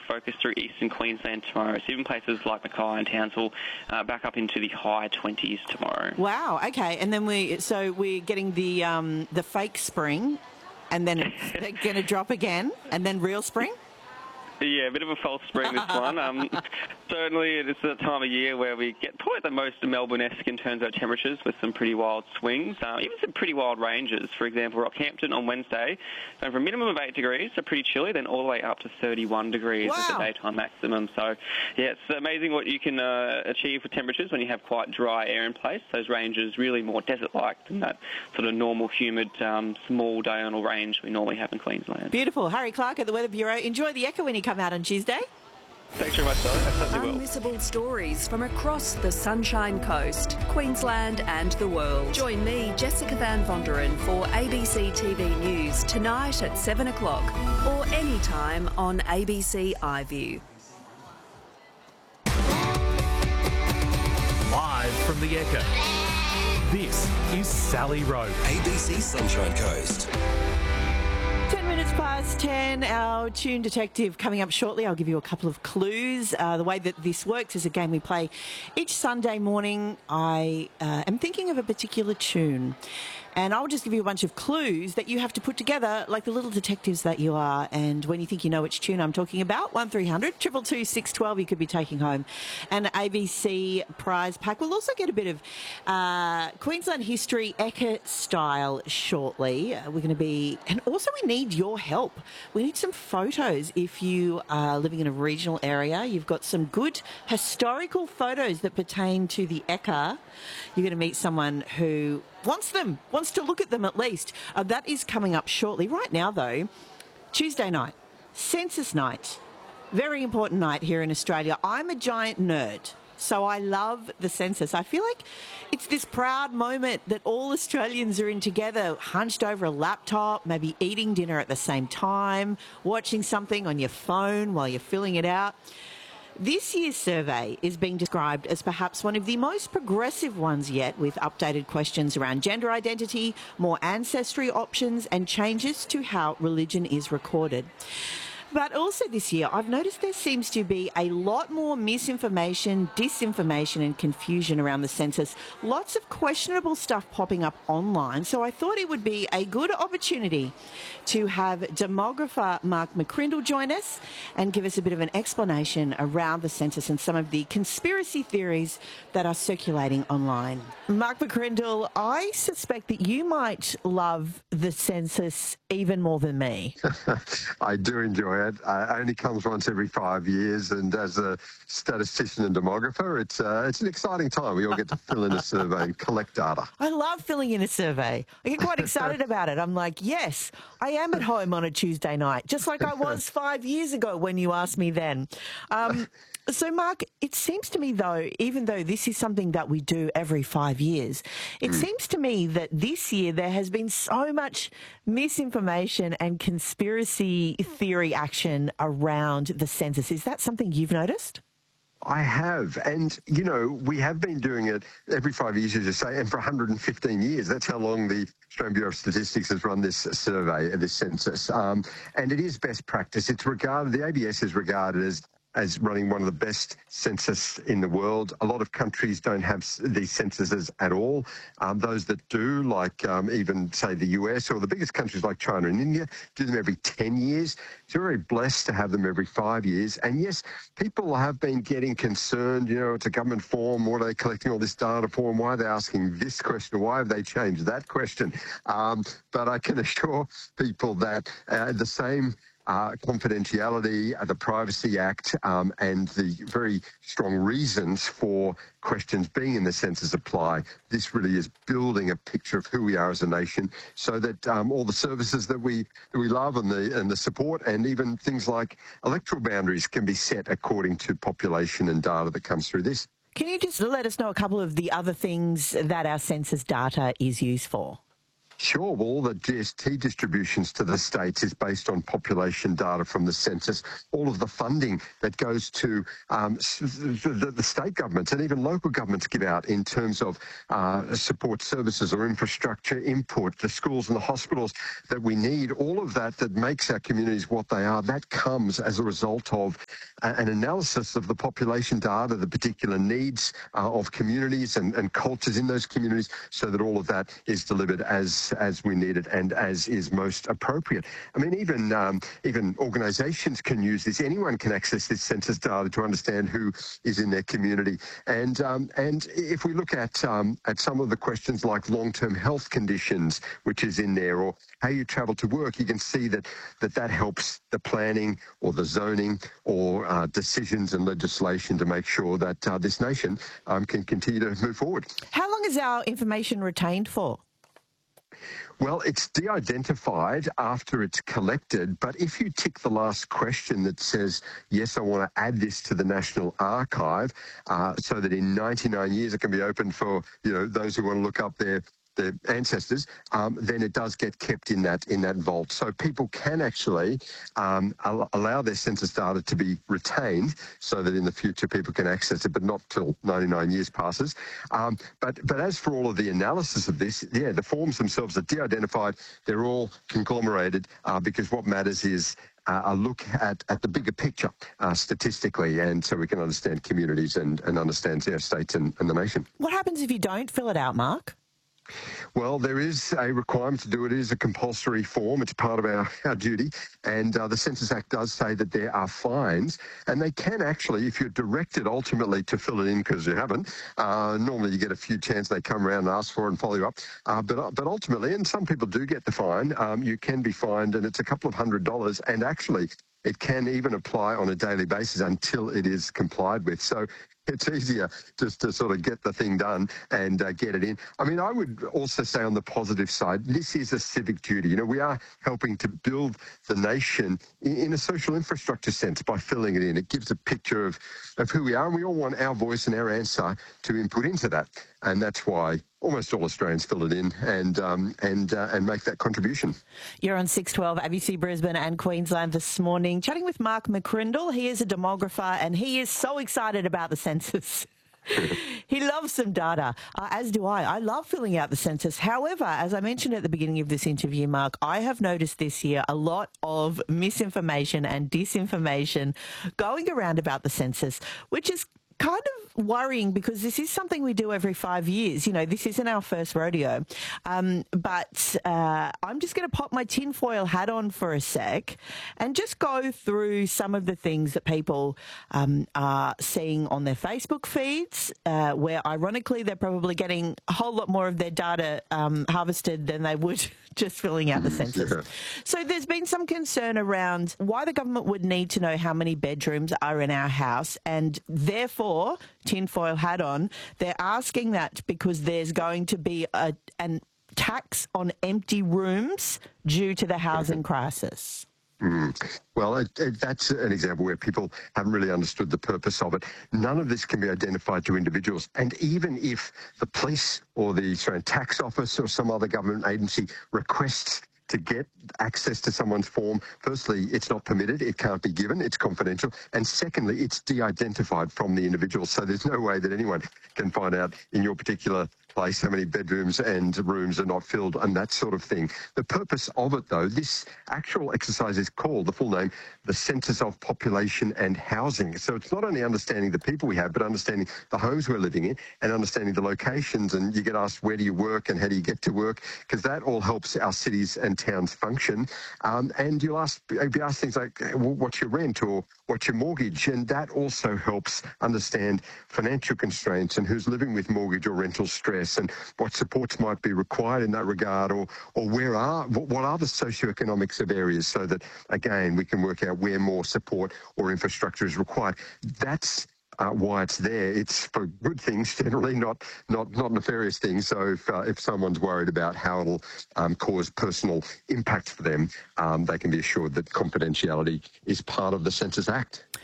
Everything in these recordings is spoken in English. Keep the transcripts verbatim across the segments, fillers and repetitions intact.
focus through eastern Queensland tomorrow. So even places like Mackay and Townsville uh, back up into the high twenties tomorrow. Wow, okay. And then we, so we're getting the um, the fake spring, and then it's going to drop again, and then real spring? Yeah, a bit of a false spring, this one. Um, certainly, it's the time of year where we get probably the most Melbourne-esque in terms of temperatures with some pretty wild swings, uh, even some pretty wild ranges. For example, Rockhampton on Wednesday, going from a minimum of eight degrees, so pretty chilly, then all the way up to thirty-one degrees Wow. as the daytime maximum. So, yeah, it's amazing what you can uh, achieve with temperatures when you have quite dry air in place. Those ranges really more desert-like than that sort of normal, humid, um, small diurnal range we normally have in Queensland. Beautiful. Harry Clark at the Weather Bureau. Enjoy the Echo when you come out on Tuesday. Thanks very much, Sally. I certainly will. Unmissable stories from across the Sunshine Coast, Queensland and the world. Join me, Jessica Van Vonderen, for A B C T V News tonight at seven o'clock or anytime on A B C iView. Live from the Echo, this is Sally Rowe. A B C Sunshine Coast. Ten minutes past ten, our Tune Detective coming up shortly. I'll give you a couple of clues. Uh, the way that this works is a game we play each Sunday morning. I uh, am thinking of a particular tune, and I'll just give you a bunch of clues that you have to put together like the little detectives that you are. And when you think you know which tune I'm talking about, one three hundred, two two two, six one two, you could be taking home an A B C prize pack. We'll also get a bit of uh, Queensland history, Eka style shortly. Uh, we're going to be, and also we need your help. We need some photos if you are living in a regional area. You've got some good historical photos that pertain to the Eka. You're going to meet someone who wants them, wants to look at them at least. Uh, that is coming up shortly. Right now, though, Tuesday night, census night. Very important night here in Australia. I'm a giant nerd, so I love the census. I feel like it's this proud moment that all Australians are in together, hunched over a laptop, maybe eating dinner at the same time, watching something on your phone while you're filling it out. This year's survey is being described as perhaps one of the most progressive ones yet, with updated questions around gender identity, more ancestry options, and changes to how religion is recorded. But also this year, I've noticed there seems to be a lot more misinformation, disinformation and confusion around the census. Lots of questionable stuff popping up online. So I thought it would be a good opportunity to have demographer Mark McCrindle join us and give us a bit of an explanation around the census and some of the conspiracy theories that are circulating online. Mark McCrindle, I suspect that you might love the census even more than me. I do enjoy it. Uh, it only comes once every five years, and as a statistician and demographer, it's uh, it's an exciting time. We all get to fill in a survey and collect data. I love filling in a survey. I get quite excited about it. I'm like, yes, I am at home on a Tuesday night, just like I was five years ago when you asked me then. Um, so, Mark, it seems to me, though, even though this is something that we do every five years, it mm. seems to me that this year there has been so much misinformation and conspiracy theory action around the census. Is that something you've noticed? I have. And, you know, we have been doing it every five years, as you say, and for one hundred fifteen years. That's how long the Australian Bureau of Statistics has run this survey, this census. Um, and it is best practice. It's regarded, the A B S is regarded as as running one of the best census in the world. A lot of countries don't have these censuses at all. Um, those that do, like um, even, say, the U S or the biggest countries like China and India, do them every ten years. So we're very blessed to have them every five years. And yes, people have been getting concerned, you know, it's a government form, what are they collecting all this data for, and why are they asking this question, why have they changed that question? Um, but I can assure people that uh, the same Uh, confidentiality, uh, the Privacy Act, um, and the very strong reasons for questions being in the census apply. This really is building a picture of who we are as a nation, so that um, all the services that we that we love and the and the support, and even things like electoral boundaries, can be set according to population and data that comes through this. Can you just let us know a couple of the other things that our census data is used for? Sure. Well, all the G S T distributions to the states is based on population data from the census. All of the funding that goes to um, the, the state governments and even local governments give out in terms of uh, support services or infrastructure input, the schools and the hospitals that we need, all of that that makes our communities what they are, that comes as a result of an analysis of the population data, the particular needs uh, of communities and, and cultures in those communities, so that all of that is delivered as as we need it and as is most appropriate. I mean, even um, even organisations can use this. Anyone can access this census data to understand who is in their community. And um, and if we look at um, at some of the questions like long-term health conditions, which is in there, or how you travel to work, you can see that that, that helps the planning or the zoning or uh, decisions and legislation to make sure that uh, this nation um, can continue to move forward. How long is our information retained for? Well, it's de-identified after it's collected, but if you tick the last question that says, yes, I want to add this to the National Archive, uh, so that in ninety-nine years it can be open for, you know, those who want to look up their the ancestors, um, then it does get kept in that in that vault. So people can actually um, al- allow their census data to be retained, so that in the future people can access it, but not till ninety-nine years passes. Um, but but as for all of the analysis of this, yeah, the forms themselves are de-identified. They're all conglomerated uh, because what matters is Uh, a look at, at the bigger picture uh, statistically, and so we can understand communities and, and understand our states and, and the nation. What happens if you don't fill it out, Mark? Well, there is a requirement to do it. It is a compulsory form. It's part of our, our duty. And uh, the Census Act does say that there are fines, and they can actually, if you're directed ultimately to fill it in because you haven't, uh, normally you get a few chances they come around and ask for it and follow you up. Uh, but, but ultimately, and some people do get the fine, um, you can be fined, and it's a couple of hundred dollars. And actually, it can even apply on a daily basis until it is complied with. So it's easier just to sort of get the thing done and uh, get it in. I mean, I would also say on the positive side, this is a civic duty. You know, we are helping to build the nation in, in a social infrastructure sense by filling it in. It gives a picture of, of who we are, and we all want our voice and our answer to input into that. And that's why almost all Australians fill it in and um, and uh, and make that contribution. You're on six twelve A B C Brisbane and Queensland this morning, chatting with Mark McCrindle. He is a demographer and he is so excited about the census. He loves some data, uh, as do I. I love filling out the census. However, as I mentioned at the beginning of this interview, Mark, I have noticed this year a lot of misinformation and disinformation going around about the census, which is kind of worrying because this is something we do every five years. You know, this isn't our first rodeo. Um, but uh, I'm just going to pop my tinfoil hat on for a sec and just go through some of the things that people um, are seeing on their Facebook feeds, uh, where ironically they're probably getting a whole lot more of their data um, harvested than they would just filling out the census. Yeah. So there's been some concern around why the government would need to know how many bedrooms are in our house, and therefore, tinfoil hat on, they're asking that because there's going to be a an tax on empty rooms due to the housing crisis. Mm. Well, it, it, that's an example where people haven't really understood the purpose of it. None of this can be identified to individuals. And even if the police or the Australian Tax Office or some other government agency requests to get access to someone's form, firstly, it's not permitted, it can't be given, it's confidential, and secondly, it's de-identified from the individual, so there's no way that anyone can find out in your particular place how many bedrooms and rooms are not filled and that sort of thing. The purpose of it, though, this actual exercise is called, the full name, the Census of Population and Housing. So it's not only understanding the people we have, but understanding the homes we're living in and understanding the locations, and you get asked where do you work and how do you get to work, because that all helps our cities and towns function. Um, and you'll ask, you'll be asked things like, well, what's your rent or what's your mortgage? And that also helps understand financial constraints and who's living with mortgage or rental stress, and what supports might be required in that regard, or or where are what are the socioeconomics of areas, so that again we can work out where more support or infrastructure is required. That's Uh, why it's there. It's for good things generally, not not not nefarious things. So if uh, if someone's worried about how it'll um, cause personal impact for them, um, they can be assured that confidentiality is part of the Census Act.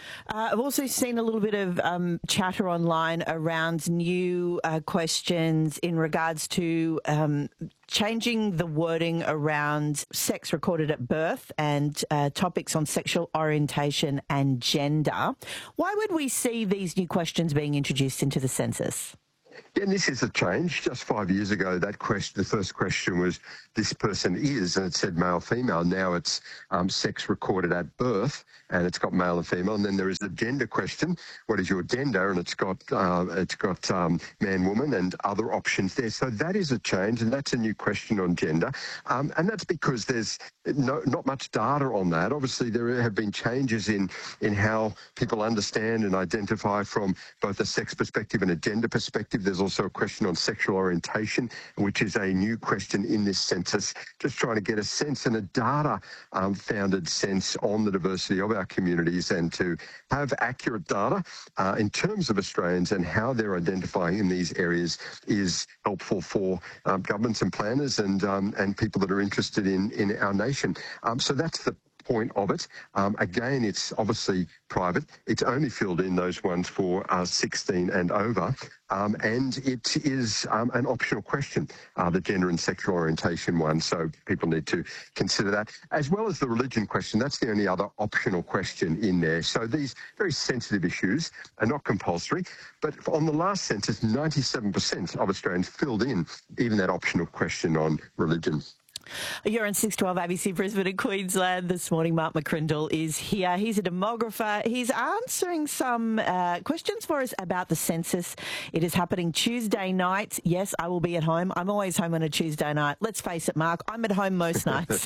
Uh, I've also seen a little bit of um, chatter online around new uh, questions in regards to um, changing the wording around sex recorded at birth and uh, topics on sexual orientation and gender. Why would we see these new questions being introduced into the census? Yeah, and this is a change. Just five years ago, that question, the first question was, this person is, and it said male, female. Now it's um, sex recorded at birth, and it's got male and female. And then there is the gender question, what is your gender? And it's got uh, it's got um, man, woman, and other options there. So that is a change, and that's a new question on gender. Um, and that's because there's no, not much data on that. Obviously, there have been changes in, in how people understand and identify from both a sex perspective and a gender perspective. There's also a question on sexual orientation, which is a new question in this census, just trying to get a sense and a data-founded um, sense on the diversity of our communities, and to have accurate data uh, in terms of Australians and how they're identifying in these areas is helpful for um, governments and planners and um, and people that are interested in, in our nation. Um, so that's the point of it. Um, again, it's obviously private. It's only filled in those ones for uh, sixteen and over. Um, and it is um, an optional question, uh, the gender and sexual orientation one. So people need to consider that, as well as the religion question. That's the only other optional question in there. So these very sensitive issues are not compulsory. But on the last census, ninety-seven percent of Australians filled in even that optional question on religion. You're on six twelve A B C Brisbane and Queensland this morning. Mark McCrindle is here. He's a demographer. He's answering some uh, questions for us about the census. It is happening Tuesday night. Yes, I will be at home. I'm always home on a Tuesday night. Let's face it, Mark, I'm at home most nights.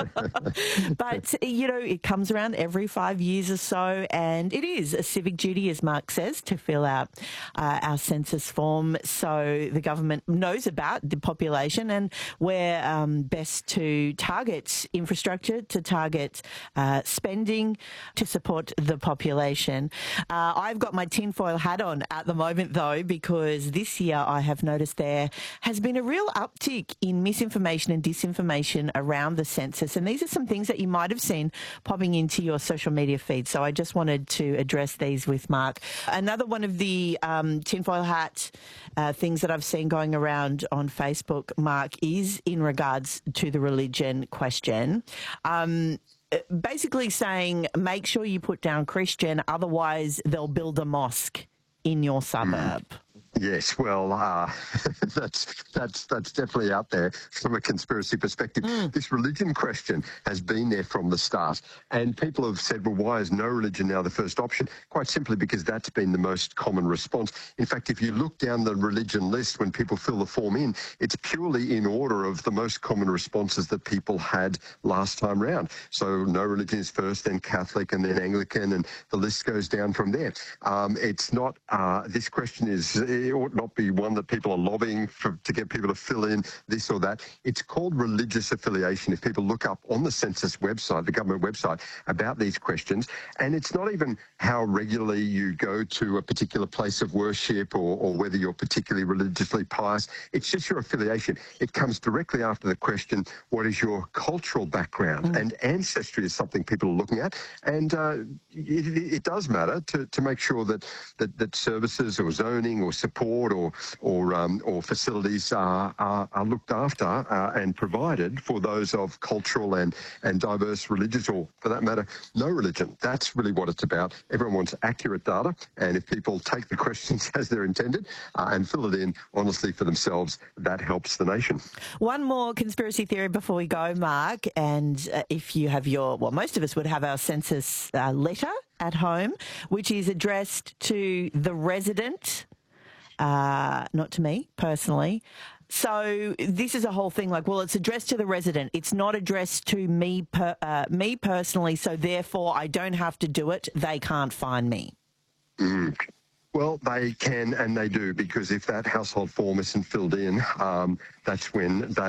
But, you know, it comes around every five years or so, and it is a civic duty, as Mark says, to fill out uh, our census form so the government knows about the population and where um, best to target infrastructure, to target uh, spending, to support the population. Uh, I've got my tinfoil hat on at the moment, though, because this year I have noticed there has been a real uptick in misinformation and disinformation around the census. And these are some things that you might have seen popping into your social media feed. So I just wanted to address these with Mark. Another one of the um, tinfoil hat uh, things that I've seen going around on Facebook, Mark, is in regards to the religion question. Um, basically saying, make sure you put down Christian, otherwise they'll build a mosque in your suburb. Mm. Yes, well, uh, that's that's that's definitely out there from a conspiracy perspective. Mm. This religion question has been there from the start, and people have said, well, why is no religion now the first option? Quite simply because that's been the most common response. In fact, if you look down the religion list when people fill the form in, it's purely in order of the most common responses that people had last time round. So no religion is first, then Catholic, and then Anglican, and the list goes down from there. Um, it's not, uh, this question is... It ought not be one that people are lobbying for, to get people to fill in this or that. It's called religious affiliation. If people look up on the census website, the government website, about these questions, and it's not even how regularly you go to a particular place of worship or, or whether you're particularly religiously pious. It's just your affiliation. It comes directly after the question, what is your cultural background? Mm. And ancestry is something people are looking at. And uh, it, it does matter to, to make sure that, that, that services or zoning or support or or um, or facilities are, are, are looked after uh, and provided for those of cultural and, and diverse religious, or for that matter, no religion. That's really what it's about. Everyone wants accurate data, and if people take the questions as they're intended uh, and fill it in honestly for themselves, that helps the nation. One more conspiracy theory before we go, Mark, and uh, if you have your, well, most of us would have our census uh, letter at home, which is addressed to the resident. Uh, not to me personally. So this is a whole thing like, well, it's addressed to the resident. It's not addressed to me, per, uh, me personally. So therefore, I don't have to do it. They can't find me. Mm. Well, they can and they do, because if that household form isn't filled in, um, that's when they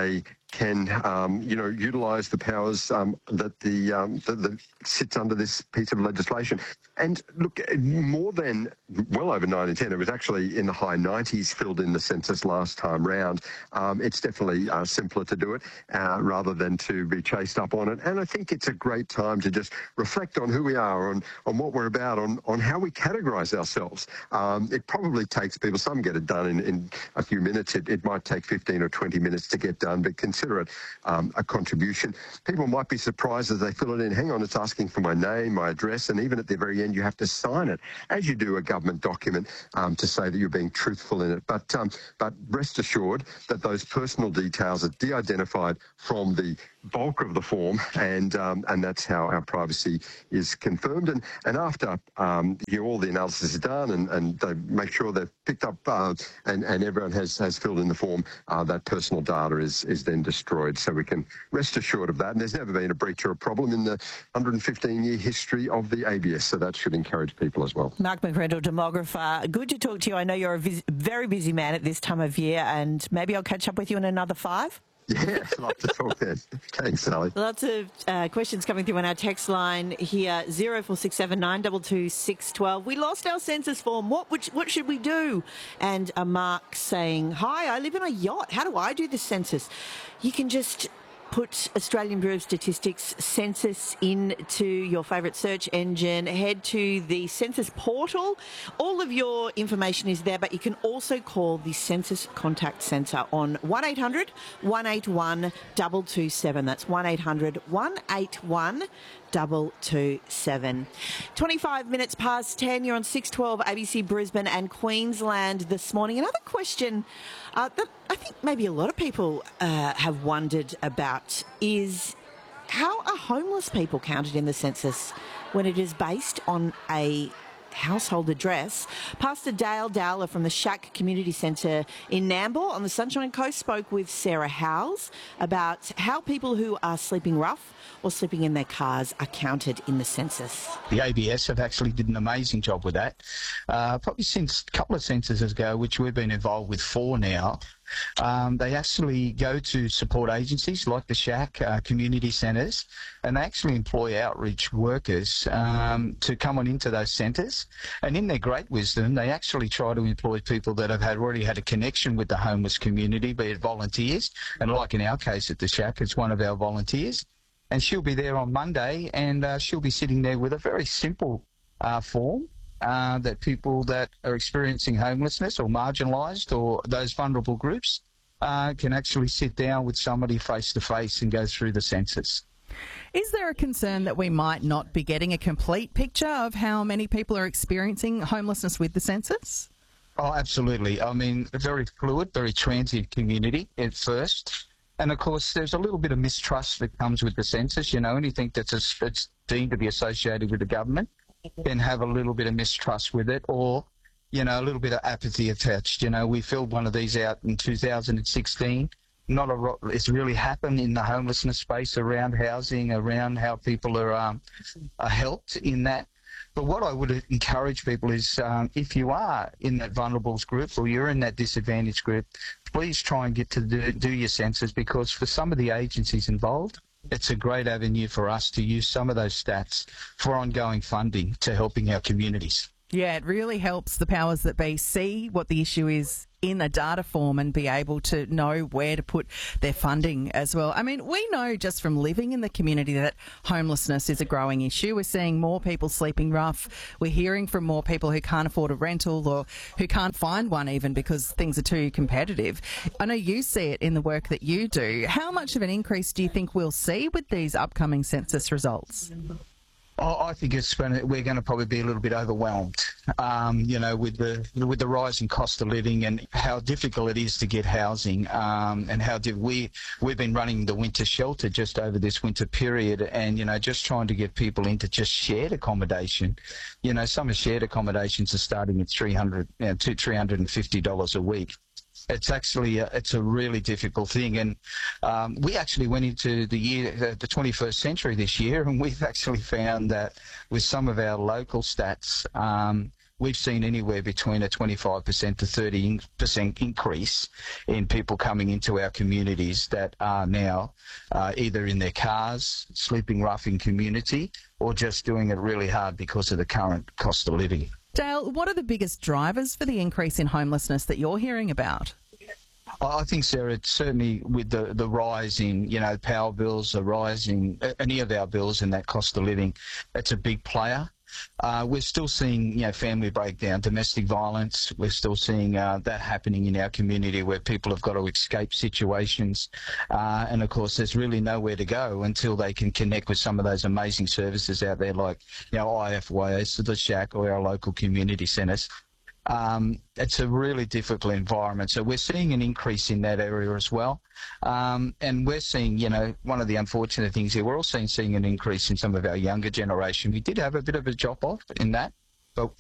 can, um, you know, utilise the powers um, that the um, that, that sits under this piece of legislation. And look, more than well over nine in ten, it was actually in the high nineties filled in the census last time round. Um, it's definitely uh, simpler to do it uh, rather than to be chased up on it. And I think it's a great time to just reflect on who we are, on on what we're about, on on how we categorise ourselves. Um, it probably takes people, some get it done in, in a few minutes. It, it might take fifteen or twenty minutes to get done, but consider it um, a contribution. People might be surprised as they fill it in. Hang on, it's asking for my name, my address, and even at the very end, you have to sign it, as you do a government document, um, to say that you're being truthful in it. But um, but rest assured that those personal details are de-identified from the bulk of the form, and um, and that's how our privacy is confirmed. And and after um, you know, all the analysis is done, and, and they make sure they've picked up uh, and and everyone has has filled in the form, uh, that personal data is is then destroyed. So we can rest assured of that. And there's never been a breach or a problem in the one hundred fifteen year history of the A B S. So that should encourage people as well. Mark McCrindle, demographer. Good to talk to you. I know you're a vis- very busy man at this time of year, and maybe I'll catch up with you in another five. Yeah, I'd love to talk then. Thanks, Sally. Lots of uh, questions coming through on our text line here, zero four six seven nine two two six one two. We lost our census form. What would, what should we do? And a Mark saying, hi, I live in a yacht. How do I do the census? You can just put Australian Bureau of Statistics census into your favourite search engine. Head to the census portal. All of your information is there, but you can also call the Census Contact Centre on one eight hundred one eight one two two seven. That's one eight hundred one eight one two two seven. twenty-five minutes past ten. You're on six twelve A B C Brisbane and Queensland this morning. Another question uh, that I think maybe a lot of people uh, have wondered about is how are homeless people counted in the census when it is based on a household address? Pastor Dale Dowler from the Shack Community Centre in Nambour on the Sunshine Coast spoke with Sarah Howes about how people who are sleeping rough or sleeping in their cars are counted in the census. The A B S have actually did an amazing job with that. Uh, probably since a couple of censuses ago, which we've been involved with four now, um, they actually go to support agencies like the Shack, uh, community centres, and they actually employ outreach workers um, to come on into those centres. And in their great wisdom, they actually try to employ people that have had, already had a connection with the homeless community, be it volunteers, and like in our case at the Shack, it's one of our volunteers. And she'll be there on Monday, and uh, she'll be sitting there with a very simple uh, form uh, that people that are experiencing homelessness or marginalised or those vulnerable groups uh, can actually sit down with somebody face-to-face and go through the census. Is there a concern that we might not be getting a complete picture of how many people are experiencing homelessness with the census? Oh, absolutely. I mean, a very fluid, very transient community at first. And, of course, there's a little bit of mistrust that comes with the census. You know, anything that's, a, that's deemed to be associated with the government can have a little bit of mistrust with it, or, you know, a little bit of apathy attached. You know, we filled one of these out in two thousand sixteen. Not a lot has really happened in the homelessness space around housing, around how people are, um, are helped in that. But what I would encourage people is um, if you are in that vulnerables group or you're in that disadvantaged group, please try and get to do, do your census, because for some of the agencies involved, it's a great avenue for us to use some of those stats for ongoing funding to helping our communities. Yeah, it really helps the powers that be see what the issue is in a data form and be able to know where to put their funding as well. I mean, we know just from living in the community that homelessness is a growing issue. We're seeing more people sleeping rough. We're hearing from more people who can't afford a rental or who can't find one even because things are too competitive. I know you see it in the work that you do. How much of an increase do you think we'll see with these upcoming census results? Oh, I think it's going to, we're going to probably be a little bit overwhelmed, um, you know, with the with the rising cost of living and how difficult it is to get housing, um, and how diff- we we've been running the winter shelter just over this winter period, and you know, just trying to get people into just shared accommodation. You know, some of shared accommodations are starting at three hundred, you know, to three hundred and fifty dollars a week. It's actually a, it's a really difficult thing, and um, we actually went into the year uh, the twenty-first century this year, and we've actually found that with some of our local stats, um, we've seen anywhere between a twenty-five percent to thirty percent increase in people coming into our communities that are now uh, either in their cars, sleeping rough in community, or just doing it really hard because of the current cost of living. Dale, what are the biggest drivers for the increase in homelessness that you're hearing about? I think, Sarah, it's certainly with the, the rise in, you know, power bills, the rise in any of our bills and that cost of living, it's a big player. Uh, we're still seeing, you know, family breakdown, domestic violence. We're still seeing uh, that happening in our community where people have got to escape situations. Uh, and, of course, there's really nowhere to go until they can connect with some of those amazing services out there like, you know, I F Y S, the Shack, or our local community centres. Um, it's a really difficult environment. So we're seeing an increase in that area as well. Um, and we're seeing, you know, one of the unfortunate things here, we're also seeing an increase in some of our younger generation. We did have a bit of a drop-off in that, but